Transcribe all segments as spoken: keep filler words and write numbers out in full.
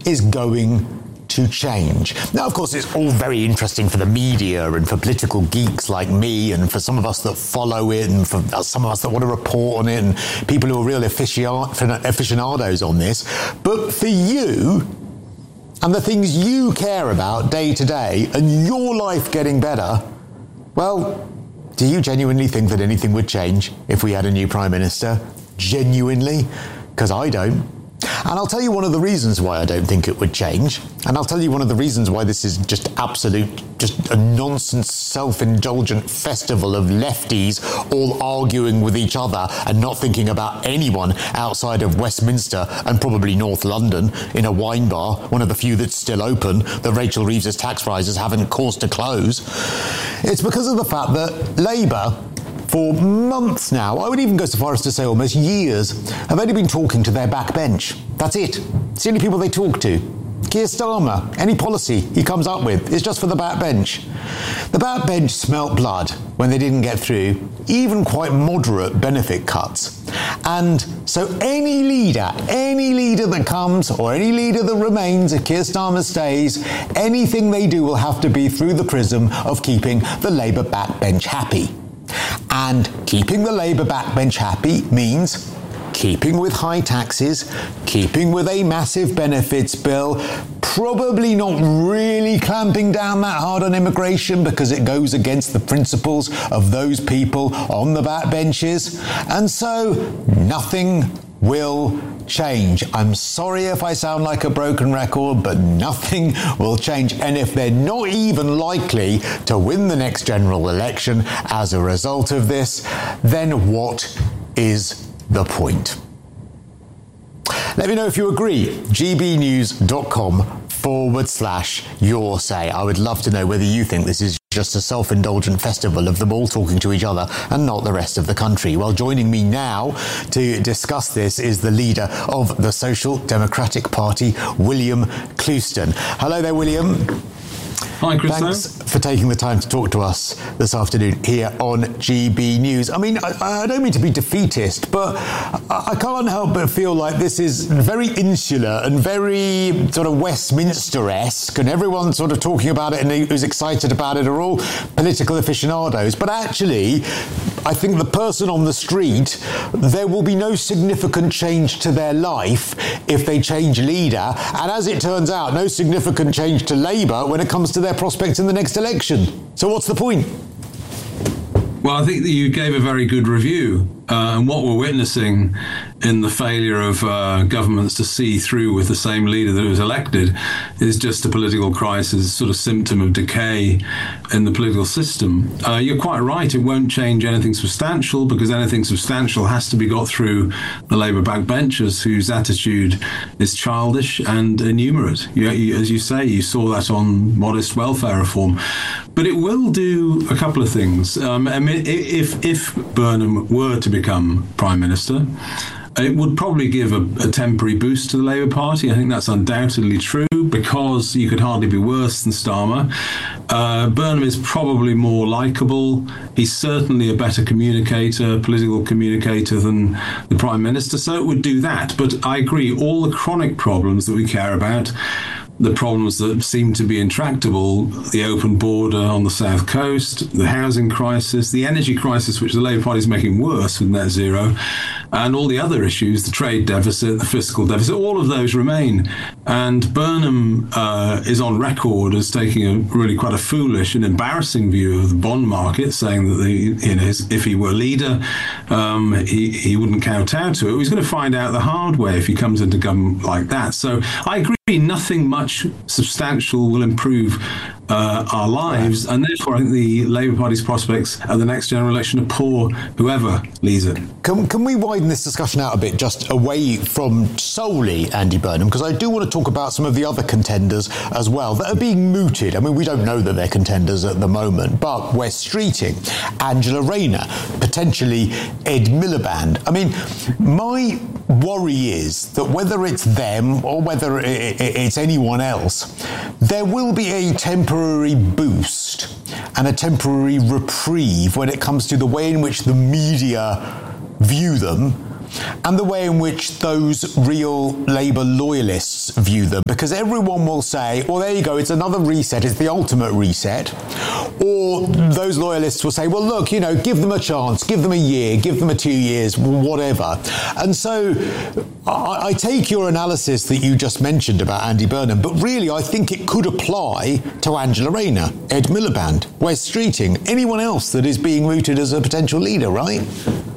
is going to change. Now, of course, it's all very interesting for the media and for political geeks like me and for some of us that follow it and for some of us that want to report on it and people who are real aficionados on this. But for you and the things you care about day to day and your life getting better, well, do you genuinely think that anything would change if we had a new Prime Minister? Genuinely? Because I don't. And I'll tell you one of the reasons why I don't think it would change. And I'll tell you one of the reasons why this is just absolute, just a nonsense, self-indulgent festival of lefties all arguing with each other and not thinking about anyone outside of Westminster and probably North London in a wine bar, one of the few that's still open, that Rachel Reeves's tax rises haven't caused to close. It's because of the fact that Labour, for months now, I would even go so far as to say almost years, have only been talking to their backbench. That's it. It's the only people they talk to. Keir Starmer, any policy he comes up with is just for the backbench. The backbench smelt blood when they didn't get through even quite moderate benefit cuts. And so any leader, any leader that comes or any leader that remains, if Keir Starmer stays, anything they do will have to be through the prism of keeping the Labour backbench happy. And keeping the Labour backbench happy means keeping with high taxes, keeping with a massive benefits bill, probably not really clamping down that hard on immigration because it goes against the principles of those people on the backbenches. And so nothing will change. I'm sorry if I sound like a broken record, but nothing will change. And if they're not even likely to win the next general election as a result of this, then what is the point? Let me know if you agree. gbnews.com forward slash your say. I would love to know whether you think this is just a self-indulgent festival of them all talking to each other and not the rest of the country. Well, joining me now to discuss this is the leader of the Social Democratic Party, William Clouston. Hello there, William. Hi, Chris. Thanks for taking the time to talk to us this afternoon here on G B News. I mean, I, I don't mean to be defeatist, but I, I can't help but feel like this is very insular and very sort of Westminster-esque, and everyone sort of talking about it and who's excited about it are all political aficionados. But actually, I think the person on the street, there will be no significant change to their life if they change leader. And as it turns out, no significant change to Labour when it comes to their prospects in the next election. So what's the point? Well, I think that you gave a very good review. Uh, and what we're witnessing in the failure of uh, governments to see through with the same leader that was elected is just a political crisis, sort of symptom of decay in the political system. Uh, you're quite right, it won't change anything substantial because anything substantial has to be got through the Labour backbenchers whose attitude is childish and innumerate. You, you, as you say, you saw that on modest welfare reform. But it will do a couple of things. Um, I mean, if, if Burnham were to be become Prime Minister, it would probably give a, a temporary boost to the Labour Party. I think that's undoubtedly true because you could hardly be worse than Starmer. Uh, Burnham is probably more likeable. He's certainly a better communicator, political communicator than the Prime Minister, so it would do that. But I agree, all the chronic problems that we care about, the problems that seem to be intractable, the open border on the south coast, the housing crisis, the energy crisis, which the Labour Party is making worse with net zero, and all the other issues, the trade deficit, the fiscal deficit, all of those remain. And Burnham uh, is on record as taking a really quite a foolish and embarrassing view of the bond market, saying that the, you know, if he were leader, um, he, he wouldn't kowtow to it. He's going to find out the hard way if he comes into government like that. So I agree. Nothing much substantial will improve uh, our lives, and therefore I think the Labour Party's prospects at the next general election are poor, whoever leads it. Can, can we widen this discussion out a bit, just away from solely Andy Burnham, because I do want to talk about some of the other contenders as well that are being mooted. I mean, we don't know that they're contenders at the moment, but Wes Streeting, Angela Rayner, potentially Ed Miliband. I mean, my worry is that whether it's them or whether it's anyone else, there will be a temporary boost and a temporary reprieve when it comes to the way in which the media view them and the way in which those real Labour loyalists view them, because everyone will say, well, there you go, it's another reset, it's the ultimate reset. Or those loyalists will say, well, look, you know, give them a chance, give them a year, give them a two years, whatever. And so I, I take your analysis that you just mentioned about Andy Burnham, but really I think it could apply to Angela Rayner, Ed Miliband, Wes Streeting, anyone else that is being mooted as a potential leader, right?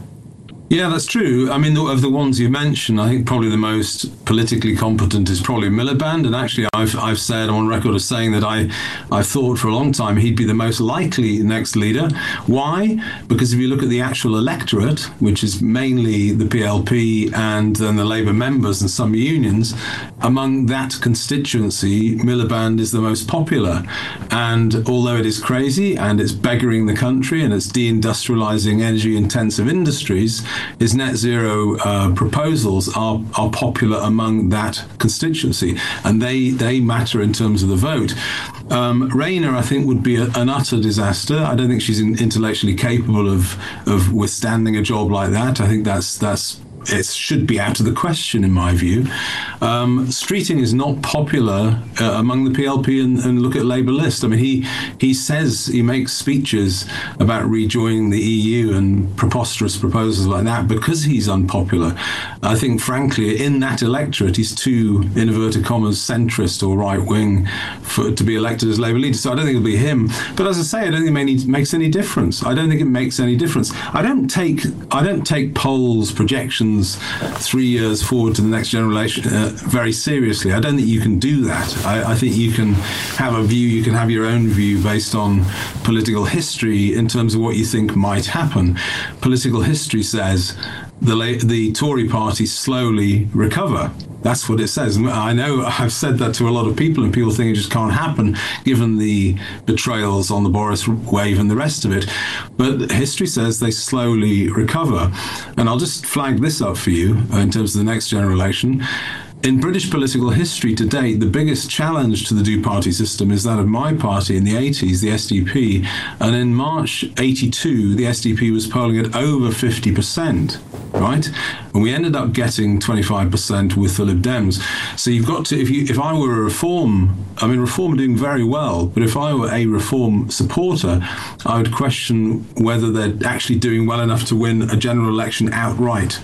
Yeah, that's true. I mean, of the ones you mentioned, I think probably the most politically competent is probably Miliband. And actually, I've I've said, I'm on record as saying that I, I thought for a long time he'd be the most likely next leader. Why? Because if you look at the actual electorate, which is mainly the P L P and then the Labour members and some unions, among that constituency, Miliband is the most popular. And although it is crazy and it's beggaring the country and it's deindustrialising energy-intensive industries, his net zero uh, proposals are, are popular among that constituency, and they, they matter in terms of the vote. Um, Rayner, I think, would be a, an utter disaster. I don't think she's in, intellectually capable of of withstanding a job like that. I think that's that's it should be out of the question, in my view. Um, Streeting is not popular uh, among the P L P, and, and look at Labour list. I mean, he he says, he makes speeches about rejoining the E U and preposterous proposals like that because he's unpopular. I think, frankly, in that electorate, he's too, in inverted commas, centrist or right-wing for, to be elected as Labour leader. So I don't think it'll be him. But as I say, I don't think it makes any difference. I don't think it makes any difference. I don't take I don't take polls, projections, three years forward to the next generation uh, very seriously. I don't think you can do that. I, I think you can have a view, you can have your own view based on political history in terms of what you think might happen. Political history says the the Tory party slowly recover. That's what it says. I know I've said that to a lot of people, and people think it just can't happen given the betrayals on the Boris wave and the rest of it. But history says they slowly recover. And I'll just flag this up for you in terms of the next generation. In British political history to date, the biggest challenge to the two-party system is that of my party in the eighties, the S D P. And in March eighty-two, the S D P was polling at over fifty percent, right? And we ended up getting twenty-five percent with the Lib Dems. So you've got to, if you, if I were a Reform, I mean, Reform are doing very well, but if I were a Reform supporter, I would question whether they're actually doing well enough to win a general election outright.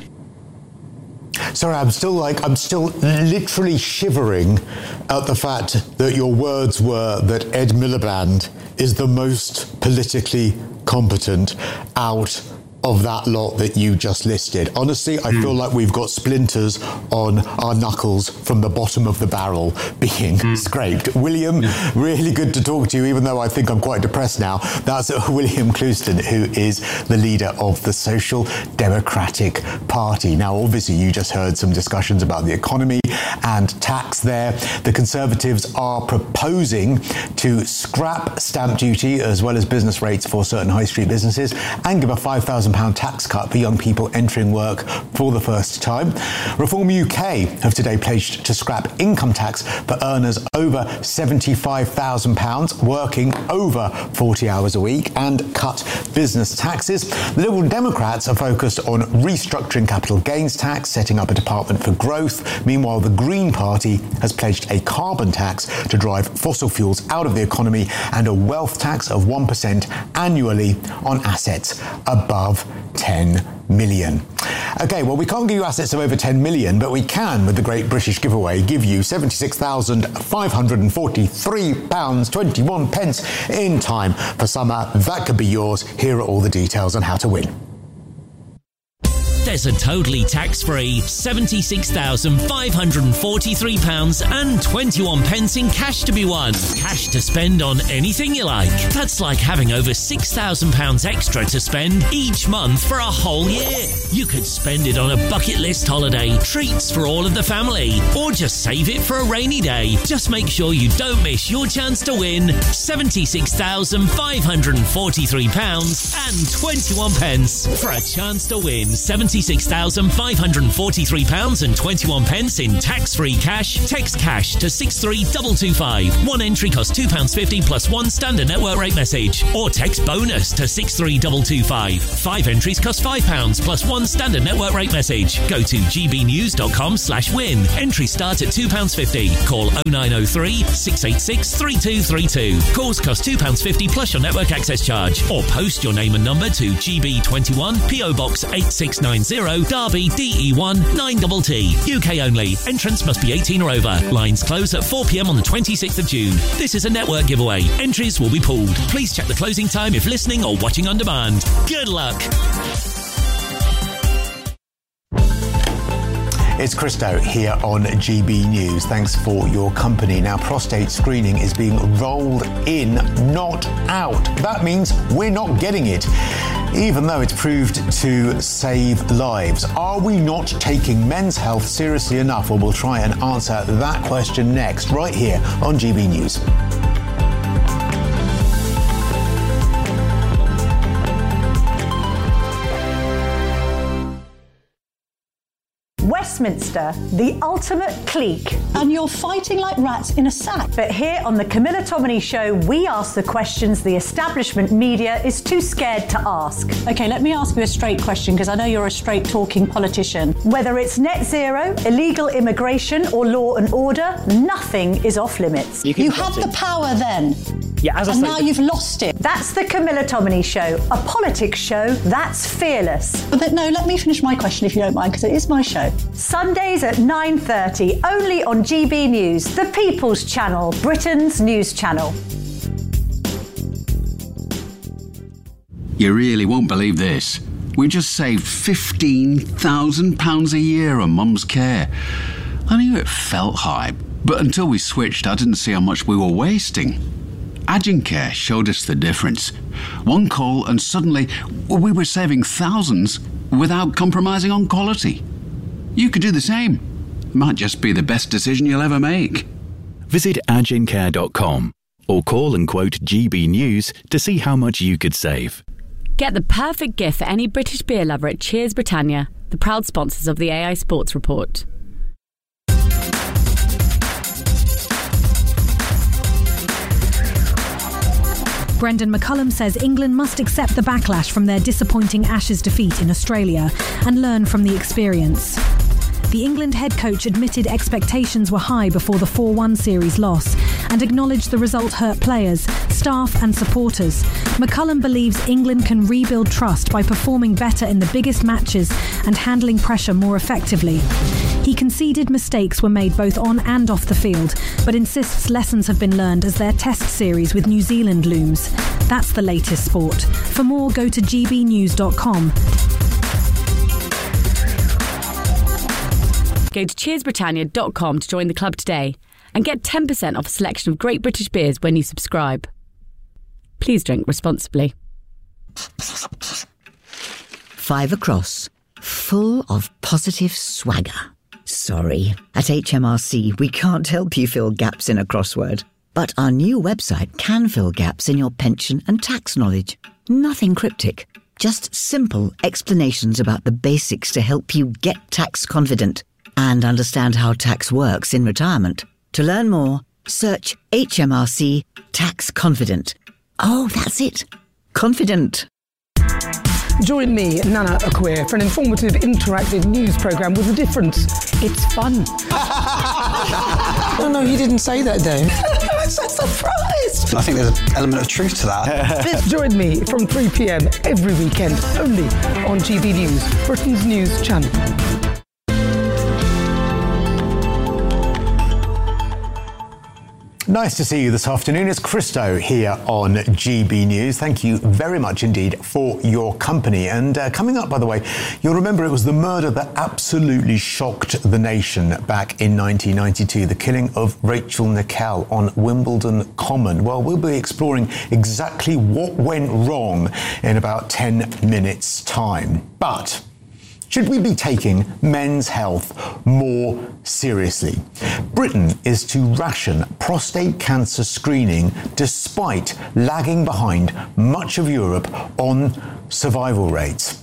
Sorry, I'm still like, I'm still literally shivering at the fact that your words were that Ed Miliband is the most politically competent out of that lot that you just listed. Honestly, I mm. feel like we've got splinters on our knuckles from the bottom of the barrel being mm. scraped. William, yeah. really good to talk to you, even though I think I'm quite depressed now. That's William Clouston, who is the leader of the Social Democratic Party. Now, obviously, you just heard some discussions about the economy and tax there. The Conservatives are proposing to scrap stamp duty as well as business rates for certain high street businesses and give a five thousand pounds tax cut for young people entering work for the first time. Reform U K have today pledged to scrap income tax for earners over seventy-five thousand pounds working over forty hours a week and cut business taxes. The Liberal Democrats are focused on restructuring capital gains tax, setting up a department for growth. Meanwhile, the Green Party has pledged a carbon tax to drive fossil fuels out of the economy and a wealth tax of one percent annually on assets above ten million. Okay, well, we can't give you assets of over ten million, but we can, with the Great British Giveaway, give you seventy-six thousand five hundred forty-three pounds twenty-one pence in time for summer. That could be yours. Here are all the details on how to win. There's a totally tax-free seventy-six thousand five hundred forty-three pounds and twenty-one pence in cash to be won. Cash to spend on anything you like. That's like having over six thousand pounds extra to spend each month for a whole year. You could spend it on a bucket list holiday, treats for all of the family, or just save it for a rainy day. Just make sure you don't miss your chance to win seventy-six thousand five hundred forty-three pounds and twenty-one pence. For a chance to win seventy-six seventy-six thousand five hundred forty-three pounds and twenty-one pence in tax-free cash, text cash to six three two two five. One entry costs two pounds fifty plus one standard network rate message. Or text bonus to six three two two five. Five entries cost five pounds plus one standard network rate message. Go to gbnews.com slash win. Entry starts at two pounds fifty. Call oh nine oh three, six eight six, three two three two. Calls cost two pounds fifty plus your network access charge. Or post your name and number to G B twenty-one, P O Box eight six nine zero, Derby, D E one nine T T. U K only. Entrance must be eighteen or over. Lines close at four p m on the twenty-sixth of June. This is a network giveaway. Entries will be pulled. Please check the closing time if listening or watching on demand. Good luck. It's Christo here on G B News. Thanks for your company. Now, prostate screening is being rolled in, not out. That means we're not getting it, even though it's proved to save lives. Are we not taking men's health seriously enough? Well, we'll try and answer that question next, right here on G B News. Westminster, the ultimate clique. And you're fighting like rats in a sack. But here on the Camilla Tominey Show, we ask the questions the establishment media is too scared to ask. OK, let me ask you a straight question, because I know you're a straight-talking politician. Whether it's net zero, illegal immigration or law and order, nothing is off limits. You, you had the power then. Yeah, as I and said, now you've lost it. That's the Camilla Tominey Show, a politics show that's fearless. But no, let me finish my question if you don't mind, because it is my show. Sundays at nine thirty, only on G B News, the People's Channel, Britain's news channel. You really won't believe this. We just saved fifteen thousand pounds a year on Mum's care. I knew it felt high, but until we switched, I didn't see how much we were wasting. Agincare showed us the difference. One call and suddenly we were saving thousands without compromising on quality. You could do the same. Might just be the best decision you'll ever make. Visit agincare dot com or call and quote G B News to see how much you could save. Get the perfect gift for any British beer lover at Cheers Britannia, the proud sponsors of the A I Sports Report. Brendan McCullum says England must accept the backlash from their disappointing Ashes defeat in Australia and learn from the experience. The England head coach admitted expectations were high before the four one series loss and acknowledged the result hurt players, staff and supporters. McCullum believes England can rebuild trust by performing better in the biggest matches and handling pressure more effectively. He conceded mistakes were made both on and off the field, but insists lessons have been learned as their test series with New Zealand looms. That's the latest sport. For more, go to g b news dot com. Go to cheers britannia dot com to join the club today and get ten percent off a selection of great British beers when you subscribe. Please drink responsibly. Five across, full of positive swagger. Sorry, at H M R C we can't help you fill gaps in a crossword. But our new website can fill gaps in your pension and tax knowledge. Nothing cryptic, just simple explanations about the basics to help you get tax confident and understand how tax works in retirement. To learn more, search H M R C Tax Confident. Oh, that's it. Confident. Join me, Nana Akua, for an informative, interactive news programme with a difference. It's fun. No, no, he didn't say that, though. I'm so surprised. I think there's an element of truth to that. Join me from three p m every weekend, only on G B News, Britain's news channel. Nice to see you this afternoon. It's Christo here on G B News. Thank you very much indeed for your company. And uh, coming up, by the way, you'll remember it was the murder that absolutely shocked the nation back in nineteen ninety-two, the killing of Rachel Nickell on Wimbledon Common. Well, we'll be exploring exactly what went wrong in about ten minutes' time. But should we be taking men's health more seriously? Britain is to ration prostate cancer screening despite lagging behind much of Europe on survival rates.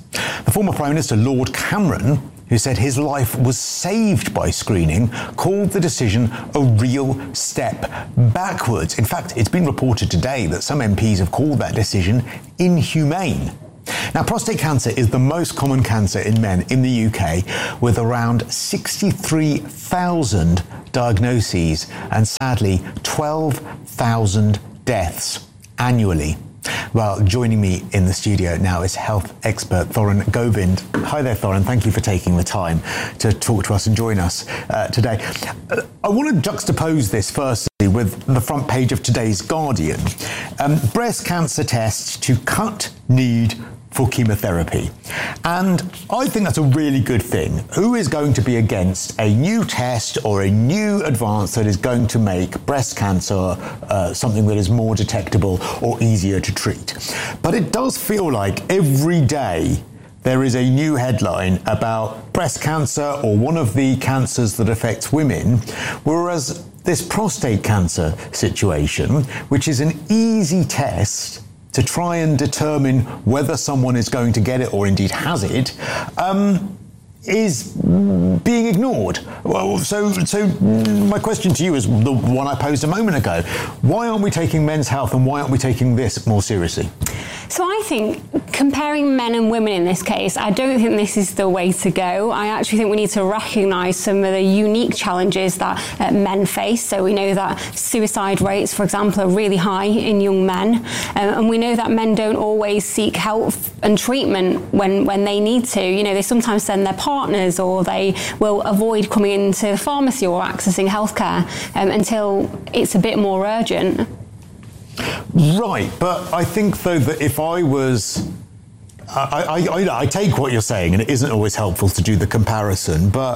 The former Prime Minister, Lord Cameron, who said his life was saved by screening, called the decision a real step backwards. In fact, it's been reported today that some M Ps have called that decision inhumane. Now, prostate cancer is the most common cancer in men in the U K, with around sixty-three thousand diagnoses and sadly twelve thousand deaths annually. Well, joining me in the studio now is health expert Thorin Govind. Hi there, Thorin. Thank you for taking the time to talk to us and join us uh, today. Uh, I want to juxtapose this firstly with the front page of today's Guardian. Um, breast cancer tests to cut need for chemotherapy. And I think that's a really good thing. Who is going to be against a new test or a new advance that is going to make breast cancer uh, something that is more detectable or easier to treat? But it does feel like every day there is a new headline about breast cancer or one of the cancers that affects women, whereas this prostate cancer situation, which is an easy test to try and determine whether someone is going to get it or indeed has it, um, is being ignored. Well, so, so my question to you is the one I posed a moment ago. Why aren't we taking men's health and why aren't we taking this more seriously? So I think comparing men and women in this case, I don't think this is the way to go. I actually think we need to recognise some of the unique challenges that uh, men face. So we know that suicide rates, for example, are really high in young men. Um, and we know that men don't always seek help and treatment when, when they need to. You know, they sometimes send their partners or they will avoid coming into the pharmacy or accessing healthcare um, until it's a bit more urgent. Right, but I think, though, that if I was... I, I, I, I take what you're saying, and it isn't always helpful to do the comparison, but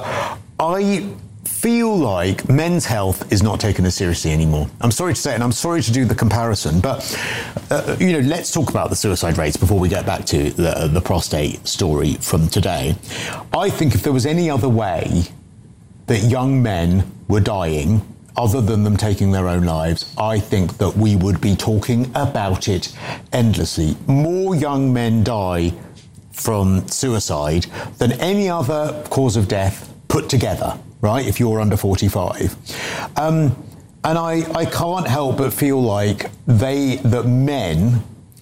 I feel like men's health is not taken as seriously anymore. I'm sorry to say it, and I'm sorry to do the comparison, but, uh, you know, let's talk about the suicide rates before we get back to the, the prostate story from today. I think if there was any other way that young men were dying other than them taking their own lives, I think that we would be talking about it endlessly. More young men die from suicide than any other cause of death put together, right, if you're under forty-five. Um, and I, I can't help but feel like they, that men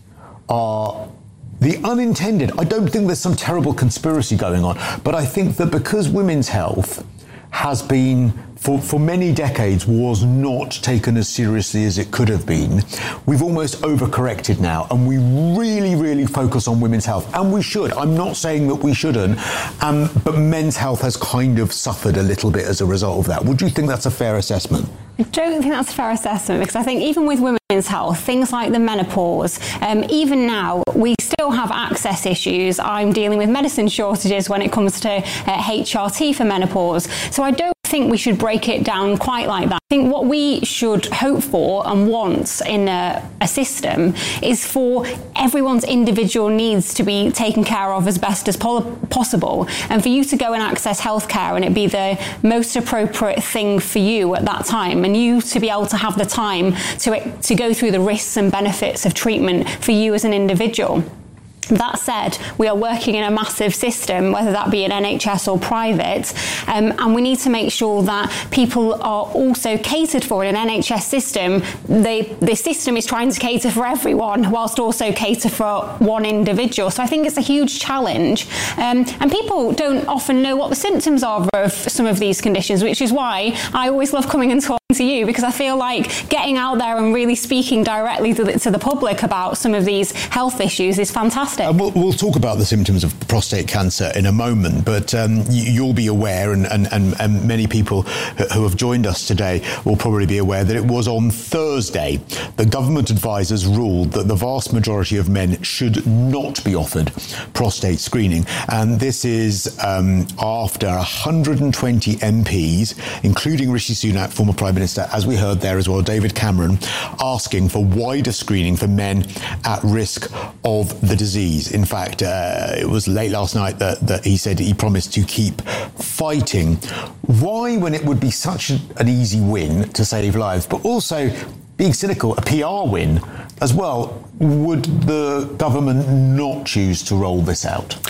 are the unintended. I don't think there's some terrible conspiracy going on, but I think that because women's health has been, for, for many decades, was not taken as seriously as it could have been, we've almost overcorrected now, and we really, really focus on women's health, and we should. I'm not saying that we shouldn't, um, but men's health has kind of suffered a little bit as a result of that. Would you think that's a fair assessment? I don't think that's a fair assessment, because I think even with women's health, things like the menopause, um, even now, we still have access issues. I'm dealing with medicine shortages when it comes to uh, H R T for menopause. So I don't think we should break it down quite like that. I think what we should hope for and want in a, a system is for everyone's individual needs to be taken care of as best as po- possible, and for you to go and access healthcare and it be the most appropriate thing for you at that time, and you to be able to have the time to, to go through the risks and benefits of treatment for you as an individual. That said, we are working in a massive system, whether that be in N H S or private, um, and we need to make sure that people are also catered for in an N H S system. The, the system is trying to cater for everyone whilst also cater for one individual. So I think it's a huge challenge. Um, and people don't often know what the symptoms are of some of these conditions, which is why I always love coming and talking to you, because I feel like getting out there and really speaking directly to the, to the public about some of these health issues is fantastic. Uh, we'll, we'll talk about the symptoms of prostate cancer in a moment, but um, you, you'll be aware, and, and, and, and many people who have joined us today will probably be aware, that it was on Thursday the government advisors ruled that the vast majority of men should not be offered prostate screening. And this is um, after one hundred twenty M Ps, including Rishi Sunak, former Prime Minister, as we heard there as well, David Cameron, asking for wider screening for men at risk of the disease. In fact, uh, it was late last night that, that he said he promised to keep fighting. Why, when it would be such an easy win to save lives, but also, being cynical, a P R win as well, would the government not choose to roll this out?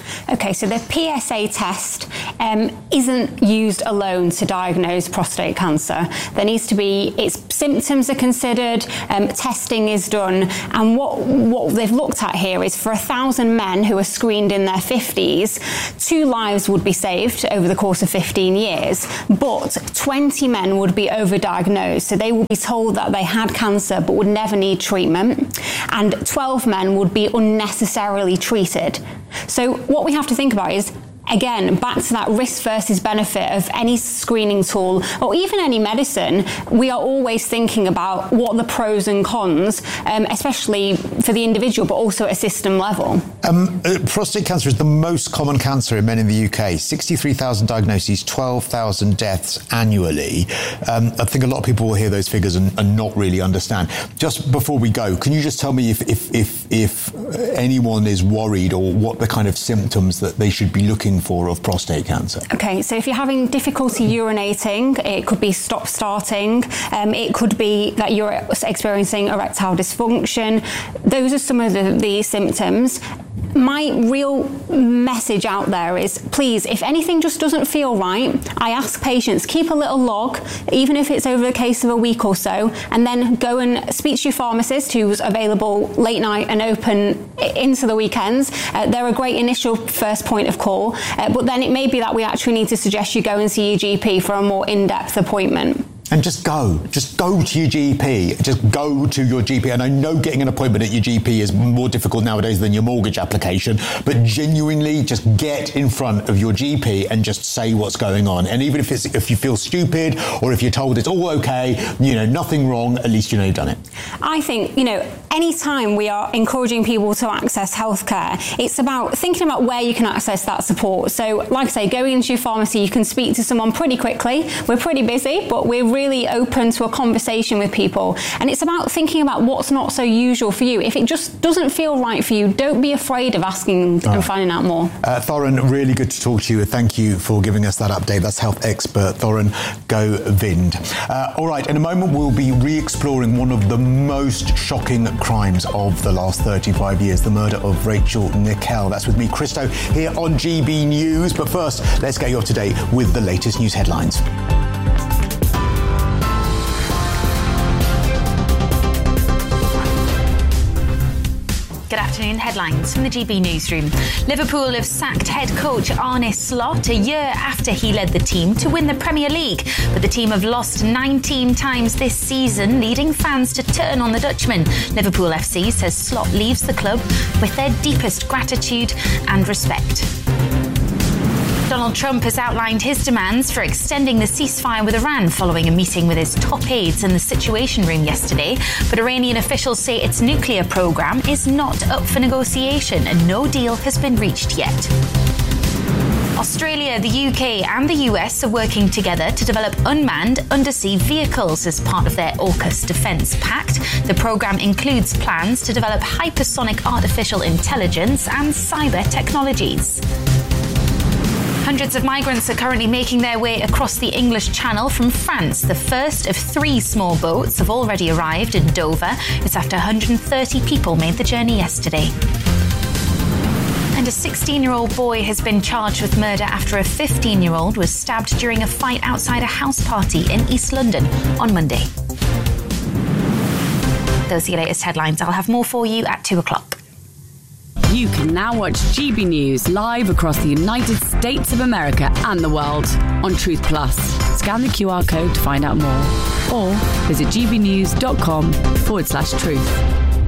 Okay, so the P S A test um, isn't used alone to diagnose prostate cancer. There needs to be, its symptoms are considered, um, testing is done, and what, what they've looked at here is for a thousand men who are screened in their fifties, two lives would be saved over the course of fifteen years, but twenty men would be overdiagnosed, so they would be told that they had cancer but would never need treatment, and twelve men would be unnecessarily treated. So what we have to think about is, again, back to that risk versus benefit of any screening tool or even any medicine, we are always thinking about what are the pros and cons, um, especially for the individual, but also at a system level. Um, uh, prostate cancer is the most common cancer in men in the U K. sixty-three thousand diagnoses, twelve thousand deaths annually. Um, I think a lot of people will hear those figures and, and not really understand. Just before we go, can you just tell me if, if, if, if anyone is worried or what the kind of symptoms that they should be looking for of prostate cancer? Okay, so if you're having difficulty urinating, it could be stop starting, um, it could be that you're experiencing erectile dysfunction. Those are some of the, the symptoms. My real message out there is, please, if anything just doesn't feel right, I ask patients, keep a little log, even if it's over the case of a week or so, and then go and speak to your pharmacist who's available late night and open into the weekends. Uh, they're a great initial first point of call, uh, but then it may be that we actually need to suggest you go and see your G P for a more in-depth appointment. And just go. Just go to your G P. Just go to your G P. And I know getting an appointment at your G P is more difficult nowadays than your mortgage application, but genuinely just get in front of your G P and just say what's going on. And even if it's if you feel stupid or if you're told it's all okay, you know, nothing wrong, at least you know you've done it. I think, you know, anytime we are encouraging people to access healthcare, it's about thinking about where you can access that support. So, like I say, going into your pharmacy, you can speak to someone pretty quickly. We're pretty busy, but we're really open to a conversation with people. And it's about thinking about what's not so usual for you. If it just doesn't feel right for you, don't be afraid of asking and finding out more. Uh, Thoran, really good to talk to you. Thank you for giving us that update. That's health expert Thoran Govind. Uh, all right, in a moment we'll be re-exploring one of the most shocking crimes of the last thirty-five years, the murder of Rachel Nickell. That's with me, Christo, here on G B News. But first, let's get you up to date with the latest news headlines. Good afternoon. Headlines from the G B Newsroom. Liverpool have sacked head coach Arne Slot a year after he led the team to win the Premier League. But the team have lost nineteen times this season, leading fans to turn on the Dutchman. Liverpool F C says Slot leaves the club with their deepest gratitude and respect. Donald Trump has outlined his demands for extending the ceasefire with Iran following a meeting with his top aides in the Situation Room yesterday. But Iranian officials say its nuclear program is not up for negotiation and no deal has been reached yet. Australia, the U K and the U S are working together to develop unmanned undersea vehicles as part of their AUKUS Defence Pact. The programme includes plans to develop hypersonic artificial intelligence and cyber technologies. Hundreds of migrants are currently making their way across the English Channel from France. The first of three small boats have already arrived in Dover. It's after one hundred thirty people made the journey yesterday. And a sixteen-year-old boy has been charged with murder after a fifteen-year-old was stabbed during a fight outside a house party in East London on Monday. Those are your latest headlines. I'll have more for you at two o'clock. You can now watch G B News live across the United States of America and the world on Truth Plus. Scan the Q R code to find out more or visit gbnews.com forward slash truth.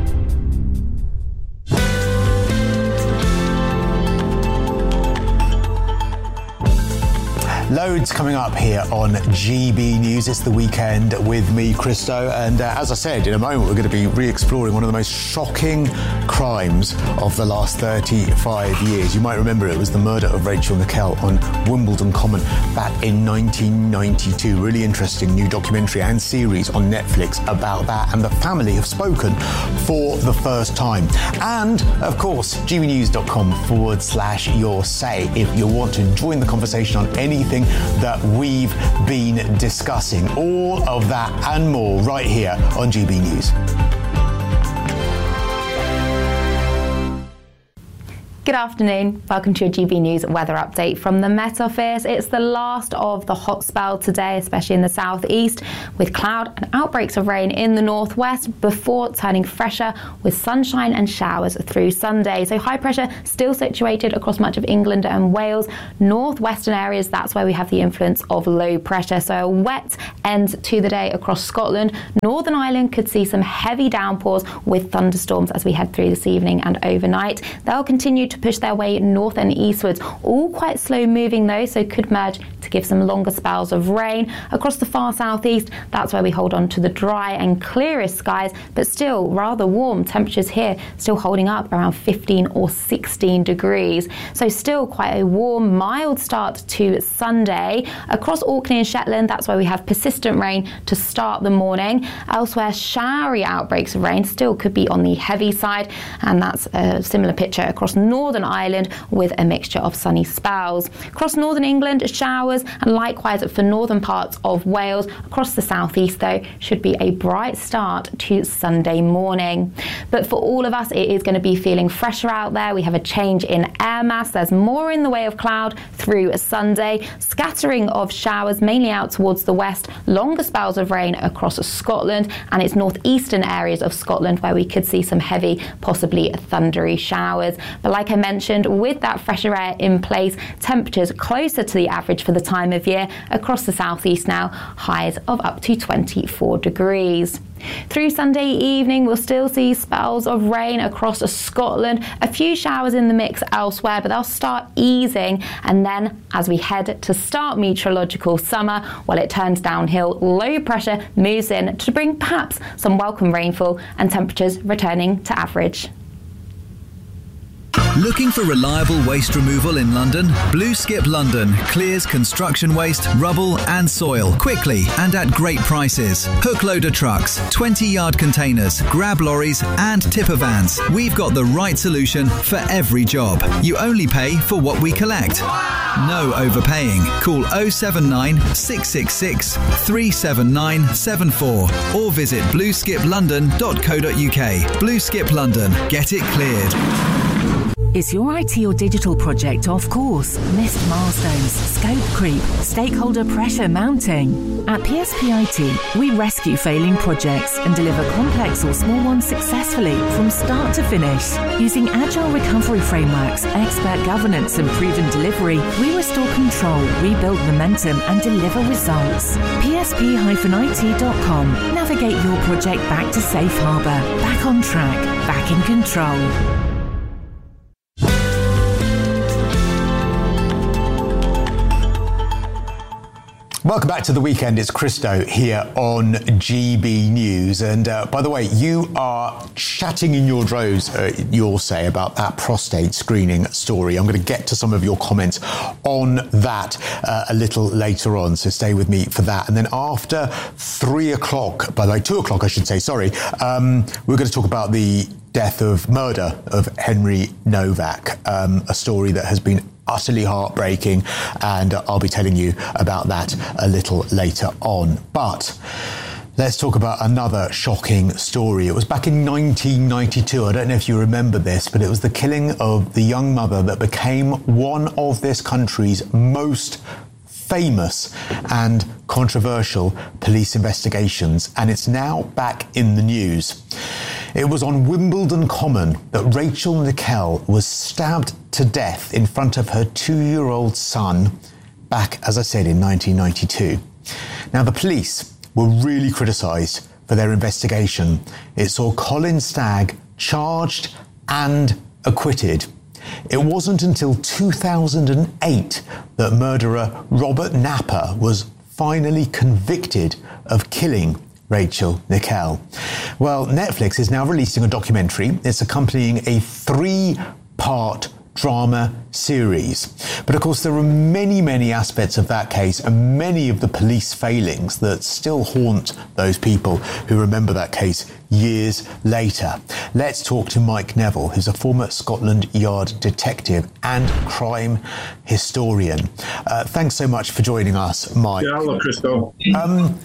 Loads coming up here on G B News. It's the weekend with me, Christo, and uh, as I said, in a moment we're going to be re-exploring one of the most shocking crimes of the last thirty-five years. You might remember it was the murder of Rachel Nickell on Wimbledon Common back in nineteen ninety-two. Really interesting new documentary and series on Netflix about that, and the family have spoken for the first time. And, of course, gbnews.com forward slash your say if you want to join the conversation on anything that we've been discussing. All of that and more right here on G B News. Good afternoon. Welcome to your G B News weather update from the Met Office. It's the last of the hot spell today, especially in the southeast, with cloud and outbreaks of rain in the northwest before turning fresher with sunshine and showers through Sunday. So high pressure still situated across much of England and Wales. Northwestern areas, that's where we have the influence of low pressure. So a wet end to the day across Scotland. Northern Ireland could see some heavy downpours with thunderstorms as we head through this evening and overnight. They'll continue to push their way north and eastwards, all quite slow moving though, so could merge to give some longer spells of rain. Across the far southeast, that's where we hold on to the dry and clearest skies, but still rather warm. Temperatures here still holding up around fifteen or sixteen degrees. So still quite a warm, mild start to Sunday. Across Orkney and Shetland, that's where we have persistent rain to start the morning. Elsewhere, showery outbreaks of rain still could be on the heavy side, and that's a similar picture across Northern Ireland with a mixture of sunny spells. Across Northern England, showers, and likewise for northern parts of Wales. Across the southeast, though, should be a bright start to Sunday morning. But for all of us, it is going to be feeling fresher out there. We have a change in air mass. There's more in the way of cloud through Sunday. Scattering of showers mainly out towards the west. Longer spells of rain across Scotland, and it's northeastern areas of Scotland where we could see some heavy, possibly thundery showers. But like I mentioned, with that fresher air in place, temperatures closer to the average for the time of year across the southeast now, highs of up to twenty-four degrees. Through Sunday evening, we'll still see spells of rain across Scotland. A few showers in the mix elsewhere, but they'll start easing. And then as we head to start meteorological summer, while it turns downhill, low pressure moves in to bring perhaps some welcome rainfall and temperatures returning to average. Looking for reliable waste removal in London? Blue Skip London clears construction waste, rubble and soil quickly and at great prices. Hook loader trucks, twenty yard containers, grab lorries and tipper vans. We've got the right solution for every job. You only pay for what we collect. No overpaying. Call oh seven nine, six six six, three seven nine seven four or visit blue skip london dot co dot uk. Blue Skip London. Get it cleared. Is your I T or digital project off course? Missed milestones, scope creep, stakeholder pressure mounting? At P S P I T, we rescue failing projects and deliver complex or small ones successfully from start to finish. Using agile recovery frameworks, expert governance and proven delivery, we restore control, rebuild momentum and deliver results. P S P I T dot com. Navigate your project back to safe harbour, back on track, back in control. Welcome back to The Weekend. It's Christo here on G B News. And uh, by the way, you are chatting in your droves, uh, you'll say, about that prostate screening story. I'm going to get to some of your comments on that uh, a little later on, so stay with me for that. And then after three o'clock, by the way, two o'clock, I should say, sorry, um, we're going to talk about the death of murder of Henry Novak, um, a story that has been utterly heartbreaking, and I'll be telling you about that a little later on. But let's talk about another shocking story. It was back in nineteen ninety-two. I don't know if you remember this, but it was the killing of the young mother that became one of this country's most famous and controversial police investigations, and it's now back in the news. It was on Wimbledon Common that Rachel Nickell was stabbed to death in front of her two-year-old son back, as I said, in nineteen ninety-two. Now, the police were really criticised for their investigation. It saw Colin Stagg charged and acquitted. It wasn't until two thousand eight that murderer Robert Napper was finally convicted of killing Rachel Nickell. Well, Netflix is now releasing a documentary. It's accompanying a three-part drama series. But of course, there are many, many aspects of that case and many of the police failings that still haunt those people who remember that case years later. Let's talk to Mike Neville, who's a former Scotland Yard detective and crime historian. Uh, thanks so much for joining us, Mike. Yeah, hello, Christo. Um,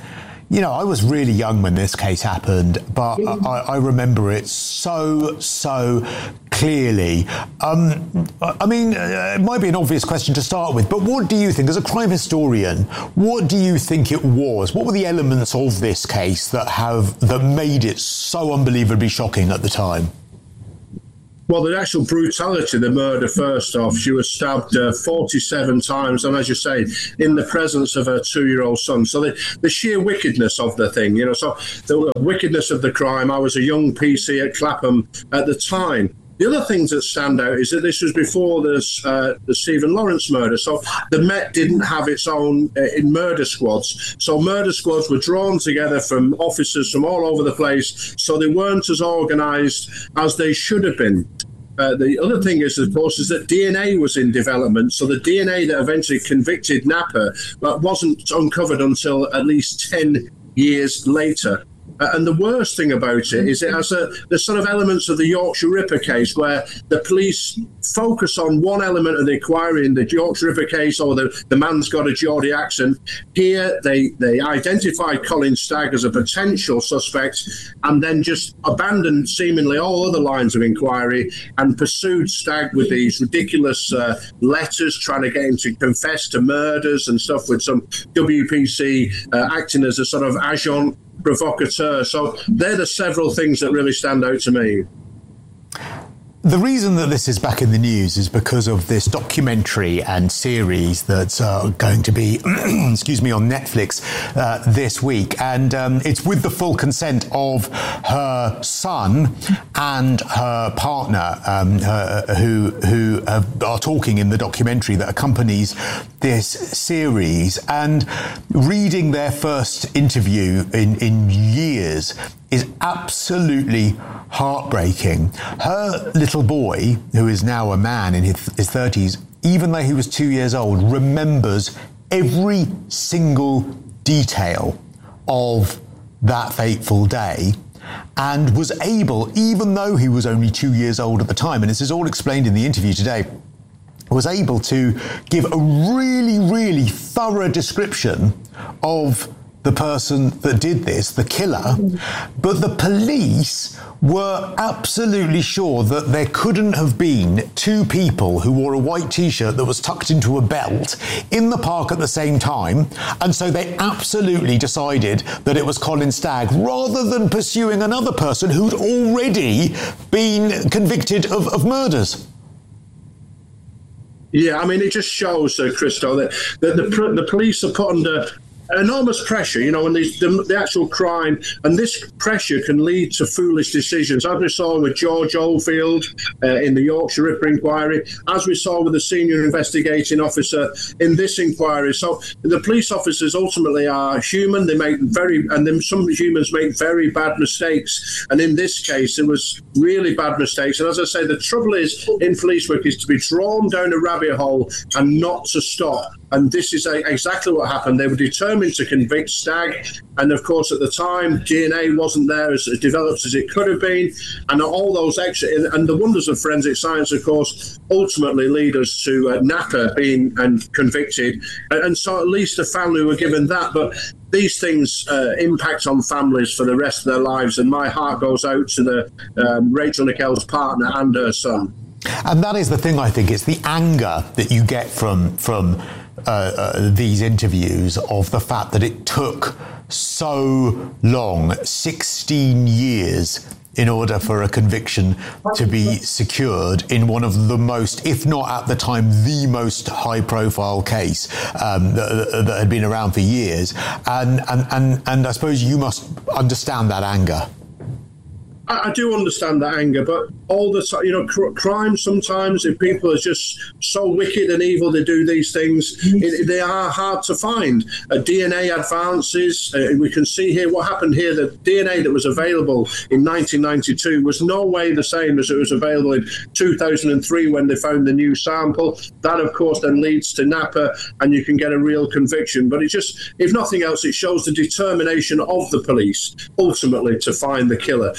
you know, I was really young when this case happened, but I, I remember it so, so clearly. Um, I mean, uh, it might be an obvious question to start with, but what do you think, as a crime historian, what do you think it was? What were the elements of this case that have that made it so unbelievably shocking at the time? Well, the actual brutality, the murder, first off, she was stabbed uh, forty-seven times, and as you say, in the presence of her two-year-old son. So the, the sheer wickedness of the thing, you know, so the wickedness of the crime. I was a young P C at Clapham at the time. The other things that stand out is that this was before this, uh, the Stephen Lawrence murder. So the Met didn't have its own uh, in murder squads. So murder squads were drawn together from officers from all over the place. So they weren't as organised as they should have been. Uh, the other thing is, of course, is that D N A was in development. So the D N A that eventually convicted Napper uh, wasn't uncovered until at least ten years later. Uh, and the worst thing about it is it has a, the sort of elements of the Yorkshire Ripper case where the police focus on one element of the inquiry in the Yorkshire Ripper case, or the, the man's got a Geordie accent. Here, they, they identified Colin Stagg as a potential suspect and then just abandoned seemingly all other lines of inquiry and pursued Stagg with these ridiculous uh, letters trying to get him to confess to murders and stuff, with some W P C uh, acting as a sort of agent provocateur. So they're the several things that really stand out to me. The reason that this is back in the news is because of this documentary and series that's uh, going to be, excuse me, on Netflix uh, this week. And um, it's with the full consent of her son and her partner, um, her, who who have, are talking in the documentary that accompanies this series. And reading their first interview in, in years is absolutely heartbreaking. Her little boy, who is now a man in his, his thirties, even though he was two years old, remembers every single detail of that fateful day, and was able, even though he was only two years old at the time, and this is all explained in the interview today, was able to give a really, really thorough description of the person that did this, the killer. But the police were absolutely sure that there couldn't have been two people who wore a white T-shirt that was tucked into a belt in the park at the same time. And so they absolutely decided that it was Colin Stagg, rather than pursuing another person who'd already been convicted of, of murders. Yeah, I mean, it just shows, uh, Christo, that, that the, the police are put under enormous pressure, you know, and the, the, the actual crime, and this pressure can lead to foolish decisions, as we saw with George Oldfield uh, in the Yorkshire Ripper inquiry, as we saw with the senior investigating officer in this inquiry. So the police officers ultimately are human. They make very, and then some humans make very bad mistakes. And in this case, it was really bad mistakes. And as I say, the trouble is in police work is to be drawn down a rabbit hole and not to stop. And this is a, exactly what happened. They were determined to convict Stagg. And of course, at the time, D N A wasn't there as developed as it could have been. And all those extra, and the wonders of forensic science, of course, ultimately lead us to uh, Napper being and convicted. And, and so at least the family were given that. But these things uh, impact on families for the rest of their lives. And my heart goes out to the um, Rachel Nickell's partner and her son. And that is the thing, I think. It's the anger that you get from from uh, uh, these interviews, of the fact that it took so long, sixteen years, in order for a conviction to be secured in one of the most, if not at the time, the most high-profile case um, that, that had been around for years. And, and, and, and I suppose you must understand that anger. I do understand that anger, but all the time, you know, cr- crime sometimes, if people are just so wicked and evil, they do these things, it, they are hard to find. Uh, D N A advances, uh, we can see here what happened here. The D N A that was available in nineteen ninety-two was no way the same as it was available in two thousand three when they found the new sample. That, of course, then leads to Napper, and you can get a real conviction. But it just, if nothing else, it shows the determination of the police ultimately to find the killer. There was a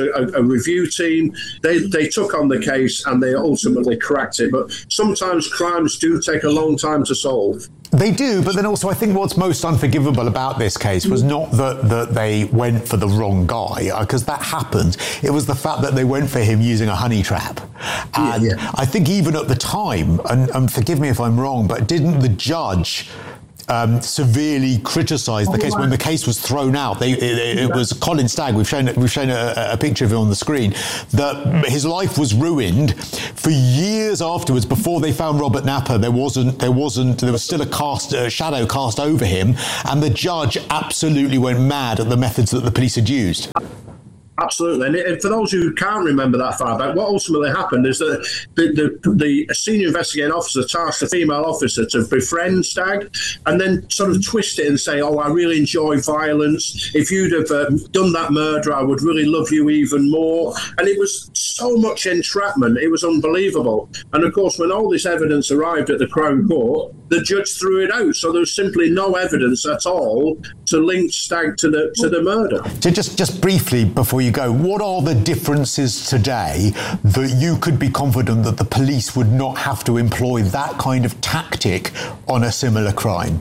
a, a, a review team. They they took on the case and they ultimately cracked it. But sometimes crimes do take a long time to solve. They do, but then also I think what's most unforgivable about this case was not that, that they went for the wrong guy, because that happened. It was the fact that they went for him using a honey trap. And yeah, yeah. I think even at the time, and, and forgive me if I'm wrong, but didn't the judge Um, severely criticised the case when the case was thrown out? They, it, it was Colin Stagg. We've shown we've shown a, a picture of him on the screen. That his life was ruined for years afterwards. Before they found Robert Napper, there wasn't there wasn't there was still a cast a shadow cast over him, and the judge absolutely went mad at the methods that the police had used. Absolutely. And for those who can't remember that far back, what ultimately happened is that the, the, the senior investigating officer tasked the female officer to befriend Stagg and then sort of twist it and say, oh, I really enjoy violence. If you'd have um, done that murder, I would really love you even more. And it was so much entrapment. It was unbelievable. And of course, when all this evidence arrived at the Crown Court, the judge threw it out. So there was simply no evidence at all to link Stagg to the to the murder. So just, just briefly before you go, what are the differences today that you could be confident that the police would not have to employ that kind of tactic on a similar crime?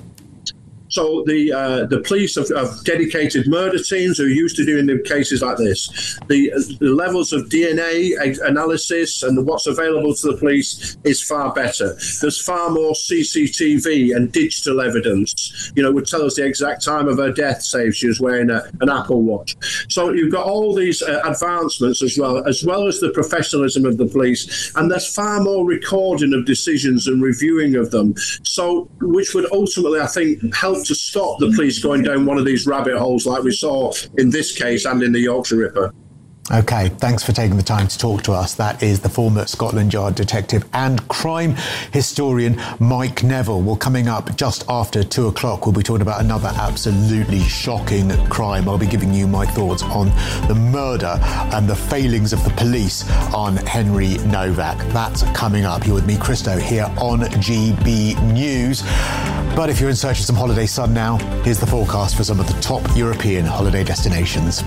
So the uh, the police have, have dedicated murder teams who are used to doing the cases like this. The, the levels of D N A analysis and what's available to the police is far better. There's far more C C T V and digital evidence. You know, would tell us the exact time of her death, say if she was wearing a, an Apple Watch. So you've got all these uh, advancements as well, as well as the professionalism of the police. And there's far more recording of decisions and reviewing of them. So, which would ultimately, I think, help to stop the police going down one of these rabbit holes like we saw in this case and in the Yorkshire Ripper. OK, thanks for taking the time to talk to us. That is the former Scotland Yard detective and crime historian Mike Neville. Well, coming up just after two o'clock, we'll be talking about another absolutely shocking crime. I'll be giving you my thoughts on the murder and the failings of the police on Henry Novak. That's coming up. You're with me, Christo, here on G B News. But if you're in search of some holiday sun now, here's the forecast for some of the top European holiday destinations.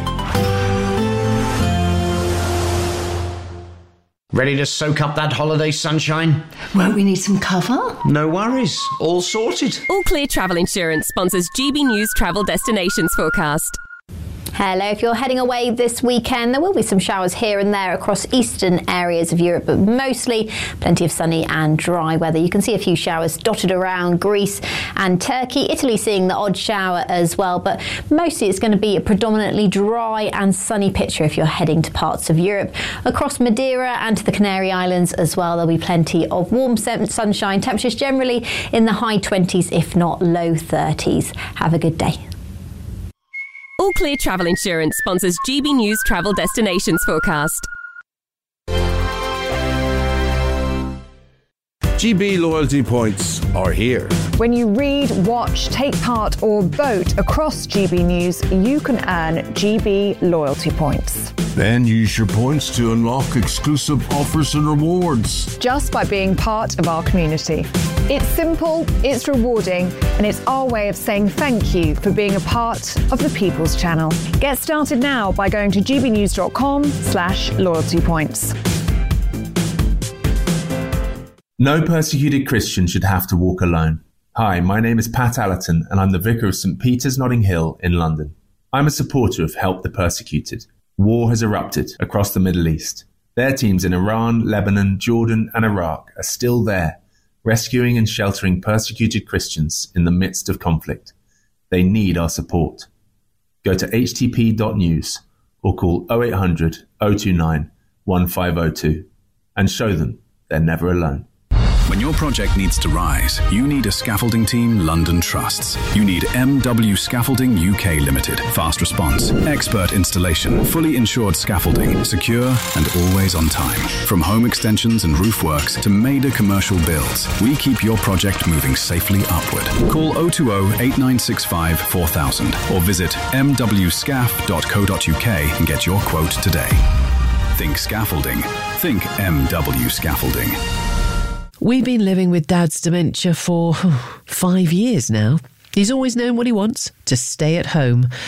Ready to soak up that holiday sunshine? Won't we need some cover? No worries. All sorted. All Clear Travel Insurance sponsors G B News Travel Destinations Forecast. Hello, if you're heading away this weekend, there will be some showers here and there across eastern areas of Europe, but mostly plenty of sunny and dry weather. You can see a few showers dotted around Greece and Turkey. Italy seeing the odd shower as well, but mostly it's going to be a predominantly dry and sunny picture if you're heading to parts of Europe. Across Madeira and to the Canary Islands as well, there'll be plenty of warm sunshine. Temperatures generally in the high twenties, if not low thirties. Have a good day. All Clear Travel Insurance sponsors G B News Travel Destinations Forecast. G B loyalty points are here. When you read, watch, take part or vote across G B News, you can earn G B loyalty points. Then use your points to unlock exclusive offers and rewards. Just by being part of our community. It's simple, it's rewarding, and it's our way of saying thank you for being a part of the People's Channel. Get started now by going to gbnews.com slash loyalty points. No persecuted Christian should have to walk alone. Hi, my name is Pat Allerton, and I'm the Vicar of St Peter's Notting Hill in London. I'm a supporter of Help the Persecuted. War has erupted across the Middle East. Their teams in Iran, Lebanon, Jordan, and Iraq are still there, rescuing and sheltering persecuted Christians in the midst of conflict. They need our support. Go to h t p dot news or call oh eight hundred, oh two nine, one five oh two and show them they're never alone. When your project needs to rise, you need a scaffolding team London trusts. You need M W Scaffolding U K Limited. Fast response, expert installation, fully insured scaffolding, secure and always on time. From home extensions and roof works to major commercial builds, we keep your project moving safely upward. Call oh two oh, eight nine six five, four thousand or visit m w scaff dot co dot u k and get your quote today. Think scaffolding. Think M W Scaffolding. We've been living with Dad's dementia for five years now. He's always known what he wants, to stay at home.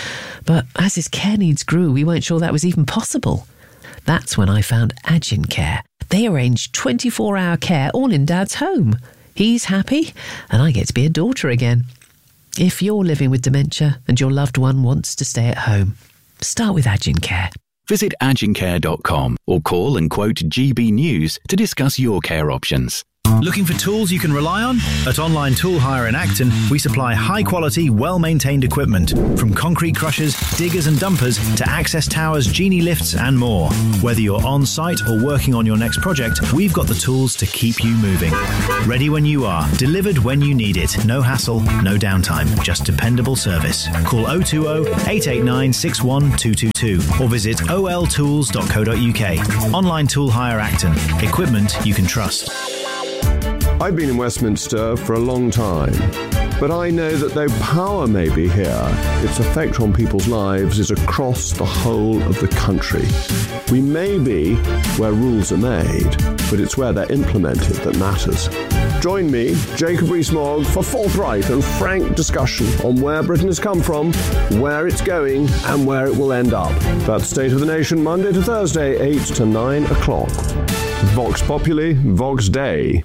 But as his care needs grew, we weren't sure that was even possible. That's when I found Agin Care. They arrange twenty-four hour care all in Dad's home. He's happy, and I get to be a daughter again. If you're living with dementia and your loved one wants to stay at home, start with Agin Care. Visit agin care dot com or call and quote G B News to discuss your care options. Looking for tools you can rely on? At Online Tool Hire in Acton, we supply high-quality, well-maintained equipment, from concrete crushers, diggers and dumpers to access towers, genie lifts and more. Whether you're on-site or working on your next project, we've got the tools to keep you moving. Ready when you are, delivered when you need it. No hassle, no downtime, just dependable service. Call oh two oh, eight eight nine, six one two two two or visit o l tools dot co dot u k. Online Tool Hire Acton. Equipment you can trust. I've been in Westminster for a long time, but I know that though power may be here, its effect on people's lives is across the whole of the country. We may be where rules are made, but it's where they're implemented that matters. Join me, Jacob Rees-Mogg, for forthright and frank discussion on where Britain has come from, where it's going, and where it will end up. That's State of the Nation, Monday to Thursday, eight to nine o'clock. Vox Populi, Vox Dei.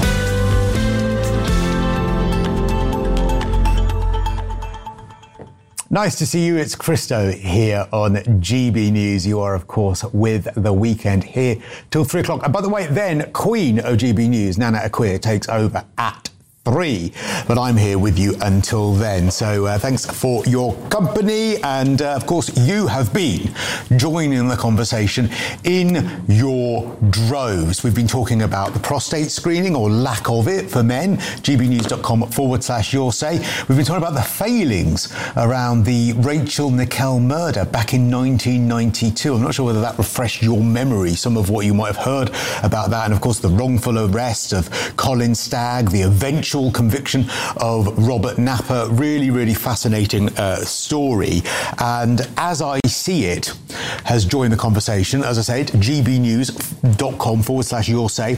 Nice to see you. It's Christo here on G B News. You are, of course, with The Weekend here till three o'clock. And by the way, then Queen of G B News, Nana Akua, takes over at three, but I'm here with you until then. So uh, thanks for your company, and uh, of course you have been joining the conversation in your droves. We've been talking about the prostate screening or lack of it for men, gbnews.com forward slash your say. We've been talking about the failings around the Rachel Nickell murder back in nineteen ninety-two. I'm not sure whether that refreshed your memory, some of what you might have heard about that, and of course the wrongful arrest of Colin Stagg, the eventual conviction of Robert Napper. Really, really fascinating uh, story. And as I see it, has joined the conversation, as I said, gbnews.com forward slash your say.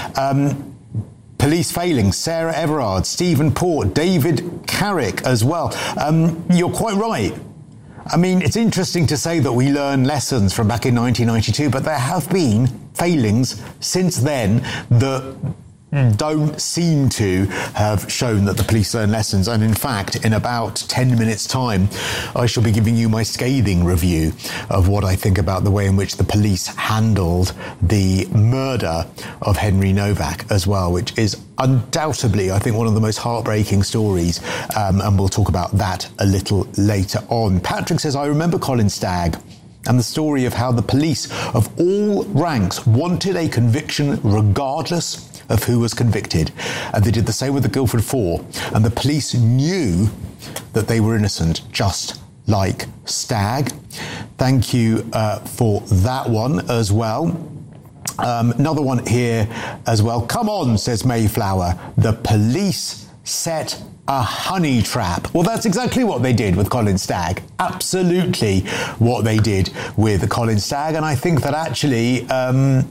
Um, Police failings, Sarah Everard, Stephen Port, David Carrick as well. Um, you're quite right. I mean, it's interesting to say that we learn lessons from back in nineteen ninety-two, but there have been failings since then that don't seem to have shown that the police learn lessons. And in fact, in about ten minutes' time, I shall be giving you my scathing review of what I think about the way in which the police handled the murder of Henry Novak as well, which is undoubtedly, I think, one of the most heartbreaking stories. Um, and we'll talk about that a little later on. Patrick says, I remember Colin Stagg and the story of how the police of all ranks wanted a conviction regardless of who was convicted. And they did the same with the Guildford Four. And the police knew that they were innocent, just like Stagg. Thank you uh, for that one as well. Um, another one here as well. Come on, says Mayflower. The police set a honey trap. Well, that's exactly what they did with Colin Stagg. Absolutely what they did with Colin Stagg. And I think that actually um,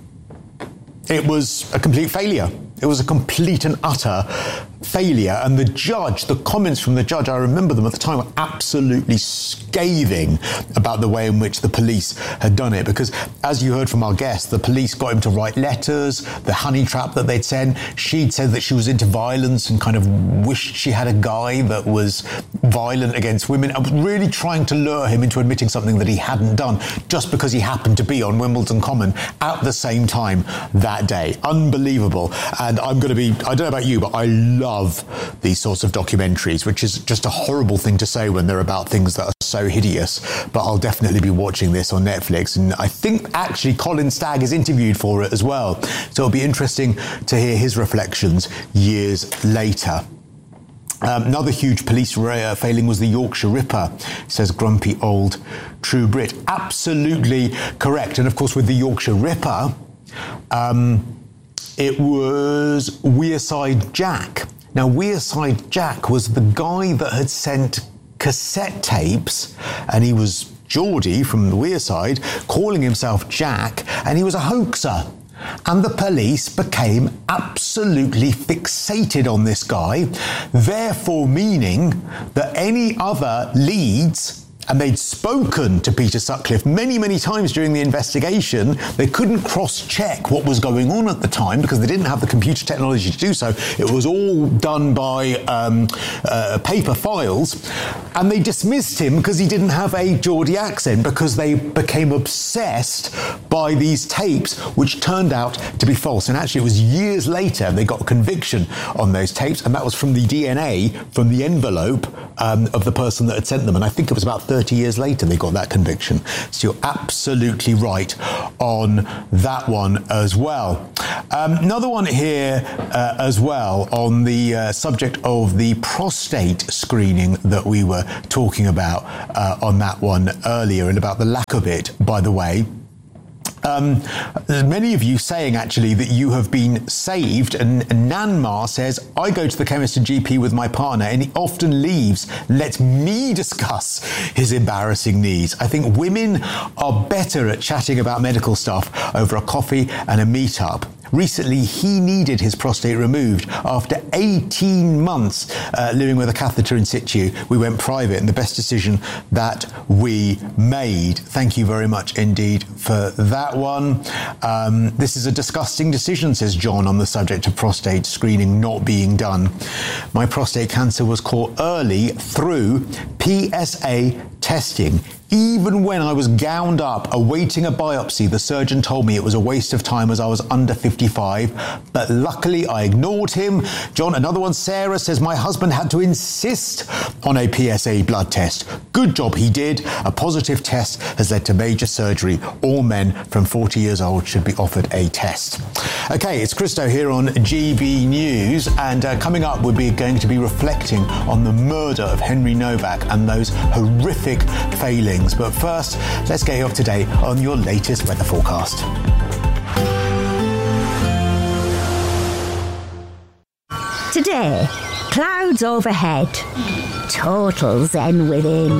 it was a complete failure. It was a complete and utter failure. And the judge, the comments from the judge, I remember them at the time, were absolutely scathing about the way in which the police had done it. Because as you heard from our guest, the police got him to write letters, the honey trap that they'd sent. She'd said that she was into violence and kind of wished she had a guy that was violent against women. I was really trying to lure him into admitting something that he hadn't done just because he happened to be on Wimbledon Common at the same time that day. Unbelievable. And I'm going to be, I don't know about you, but I love these sorts of documentaries, which is just a horrible thing to say when they're about things that are so hideous. But I'll definitely be watching this on Netflix. And I think actually Colin Stagg is interviewed for it as well. So it'll be interesting to hear his reflections years later. Um, another huge police uh, failing was the Yorkshire Ripper, says grumpy old True Brit. Absolutely correct. And of course, with the Yorkshire Ripper, um, it was Wearside Jack. Now, Wearside Jack was the guy that had sent cassette tapes, and he was Geordie from the Wearside, calling himself Jack, and he was a hoaxer. And the police became absolutely fixated on this guy, therefore meaning that any other leads and they'd spoken to Peter Sutcliffe many, many times during the investigation. They couldn't cross-check what was going on at the time because they didn't have the computer technology to do so. It was all done by um, uh, paper files, and they dismissed him because he didn't have a Geordie accent, because they became obsessed by these tapes, which turned out to be false. And actually, it was years later they got a conviction on those tapes, and that was from the D N A from the envelope um, of the person that had sent them. And I think it was about thirty years later they got that conviction. So you're absolutely right on that one as well. Um, another one here uh, as well on the uh, subject of the prostate screening that we were talking about uh, on that one earlier, and about the lack of it, by the way. Um, there's many of you saying actually that you have been saved, and Nanmar says, I go to the chemist and G P with my partner and he often leaves, let me discuss his embarrassing needs. I think women are better at chatting about medical stuff over a coffee and a meetup. Recently, he needed his prostate removed. After eighteen months uh, living with a catheter in situ, we went private, and the best decision that we made. Thank you very much indeed for that one. Um, this is a disgusting decision, says John, on the subject of prostate screening not being done. My prostate cancer was caught early through P S A testing. Even when I was gowned up awaiting a biopsy, the surgeon told me it was a waste of time as I was under fifty-five, but luckily I ignored him. John, another one, Sarah, says my husband had to insist on a P S A blood test. Good job he did. A positive test has led to major surgery. All men from forty years old should be offered a test. Okay, it's Christo here on G B News, and uh, coming up we'll be going to be reflecting on the murder of Henry Novak and those horrific failings. But first, let's get you up to date on your latest weather forecast. Today, clouds overhead, total zen within.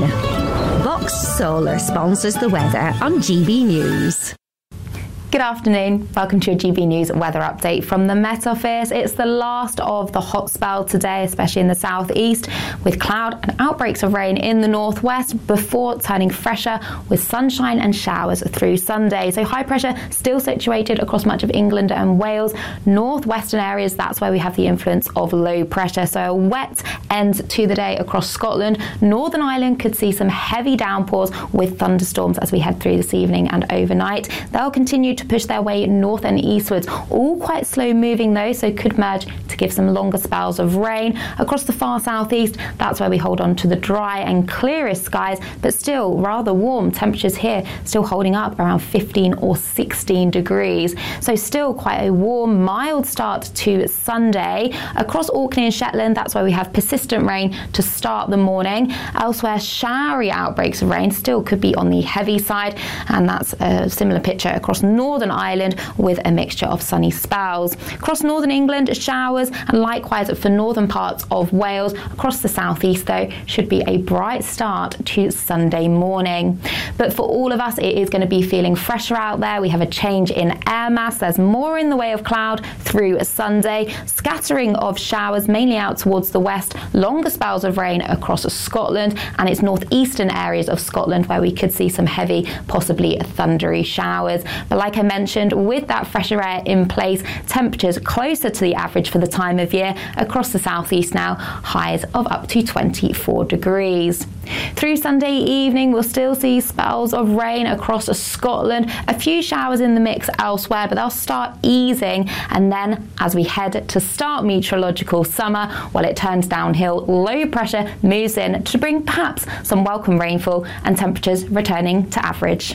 Vox Solar sponsors the weather on G B News. Good afternoon. Welcome to your G B News weather update from the Met Office. It's the last of the hot spell today, especially in the southeast, with cloud and outbreaks of rain in the northwest before turning fresher with sunshine and showers through Sunday. So high pressure still situated across much of England and Wales. Northwestern areas, that's where we have the influence of low pressure. So a wet end to the day across Scotland. Northern Ireland could see some heavy downpours with thunderstorms as we head through this evening and overnight. They'll continue to push their way north and eastwards, all quite slow moving though, so could merge to give some longer spells of rain. Across the far southeast, that's where we hold on to the dry and clearest skies, but still rather warm. Temperatures here still holding up around fifteen or sixteen degrees. So still quite a warm, mild start to Sunday. Across Orkney and Shetland, that's where we have persistent rain to start the morning. Elsewhere, showery outbreaks of rain still could be on the heavy side, and that's a similar picture across Northern Ireland with a mixture of sunny spells. Across northern England, showers, and likewise for northern parts of Wales. Across the southeast, though, should be a bright start to Sunday morning. But for all of us, it is going to be feeling fresher out there. We have a change in air mass. There's more in the way of cloud through Sunday. Scattering of showers, mainly out towards the west. Longer spells of rain across Scotland and its northeastern areas of Scotland, where we could see some heavy, possibly thundery showers. But like I mentioned, with that fresher air in place, temperatures closer to the average for the time of year across the southeast now, highs of up to twenty-four degrees. Through Sunday evening, we'll still see spells of rain across Scotland, a few showers in the mix elsewhere, but they'll start easing, and then as we head to start meteorological summer, while it turns downhill, low pressure moves in to bring perhaps some welcome rainfall and temperatures returning to average.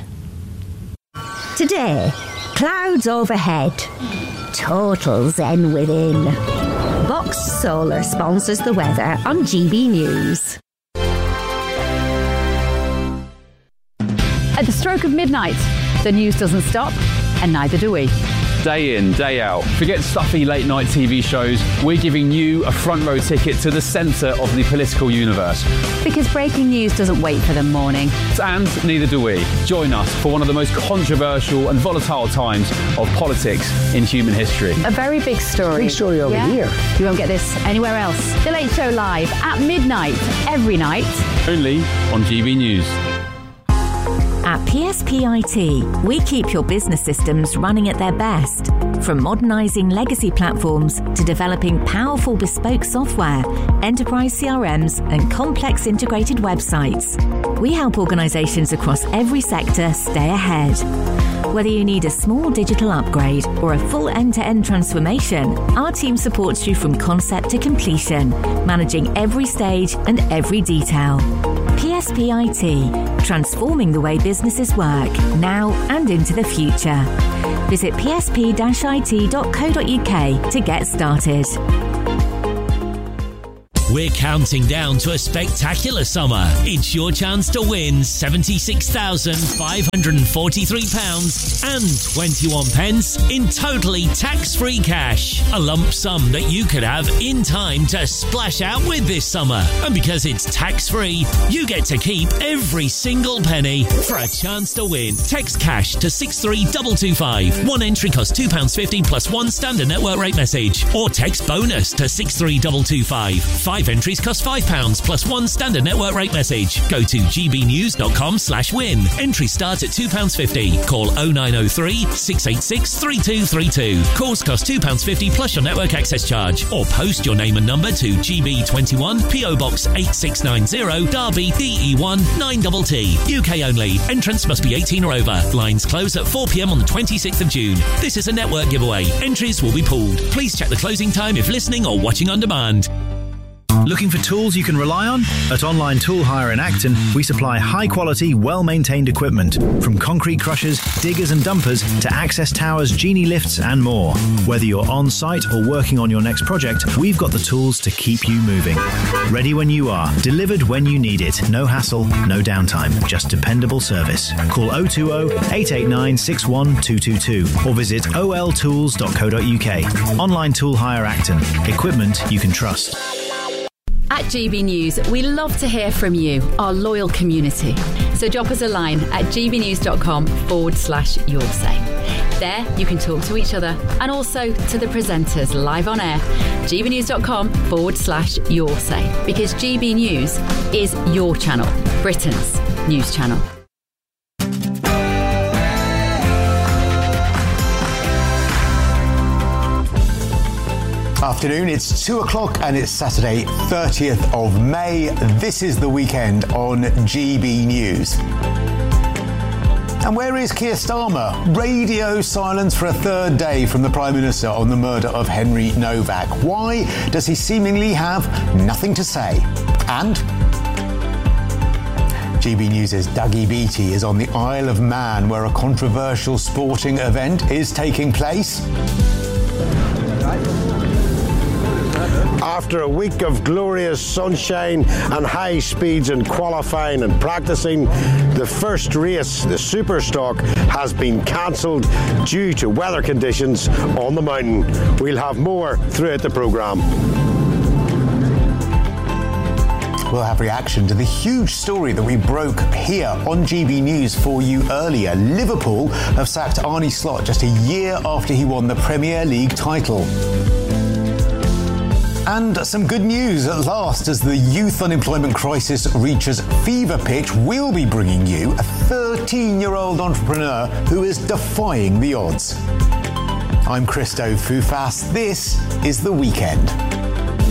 Today, clouds overhead, total zen within. Vox Solar sponsors the weather on G B News. At the stroke of midnight, the news doesn't stop, and neither do we. day in, day out. Forget stuffy late night T V shows. We're giving you a front row ticket to the centre of the political universe. Because breaking news doesn't wait for the morning. And neither do we. Join us for one of the most controversial and volatile times of politics in human history. A very big story. Big story over yeah? here. You won't get this anywhere else. The Late Show Live at midnight every night. Only on G B News. At P S P I T, we keep your business systems running at their best. From modernising legacy platforms to developing powerful bespoke software, enterprise C R Ms and complex integrated websites, we help organisations across every sector stay ahead. Whether you need a small digital upgrade or a full end-to-end transformation, our team supports you from concept to completion, managing every stage and every detail. P S P I T, transforming the way businesses work, now and into the future. Visit p s p dash i t dot co dot u k to get started. We're counting down to a spectacular summer. It's your chance to win seventy-six thousand five hundred forty-three pounds and twenty-one pence in totally tax-free cash. A lump sum that you could have in time to splash out with this summer. And because it's tax-free, you get to keep every single penny. For a chance to win, text cash to six three two two five. One entry costs two pounds fifty plus one standard network rate message. Or text bonus to six three two two five. Five entries cost five pounds plus one standard network rate message. Go to g b news dot com slash win. Entries start at two pounds fifty. Call oh nine oh three, six eight six, three two three two. Calls cost two pounds fifty plus your network access charge. Or post your name and number to G B twenty-one, P O Box eight six nine zero, Derby, D E one nine T T. U K only. Entrance must be eighteen or over. Lines close at four p m on the twenty-sixth of June. This is a network giveaway. Entries will be pooled. Please check the closing time if listening or watching on demand. Looking for tools you can rely on? At Online Tool Hire in Acton, we supply high-quality, well-maintained equipment, from concrete crushers, diggers and dumpers to access towers, genie lifts and more. Whether you're on-site or working on your next project, we've got the tools to keep you moving. Ready when you are, delivered when you need it. No hassle, no downtime, just dependable service. Call oh two oh, eight eight nine, six one two two two or visit o l tools dot co dot u k. Online Tool Hire Acton. Equipment you can trust. At G B News, we love to hear from you, our loyal community. So drop us a line at gbnews.com forward slash your say. There, you can talk to each other and also to the presenters live on air. gbnews.com forward slash your say. Because G B News is your channel, Britain's news channel. Afternoon, it's two o'clock and it's Saturday, thirtieth of May. This is The Weekend on G B News. And where is Keir Starmer? Radio silence for a third day from the Prime Minister on the murder of Henry Novak. Why does he seemingly have nothing to say? And G B News' Dougie Beattie is on the Isle of Man, where a controversial sporting event is taking place. After a week of glorious sunshine and high speeds in qualifying and practicing, the first race, the Superstock, has been cancelled due to weather conditions on the mountain. We'll have more throughout the programme. We'll have reaction to the huge story that we broke here on G B News for you earlier. Liverpool have sacked Arne Slot just a year after he won the Premier League title. And some good news at last as the youth unemployment crisis reaches fever pitch. We'll be bringing you a thirteen-year-old entrepreneur who is defying the odds. I'm Christo Fufas. This is The Weekend.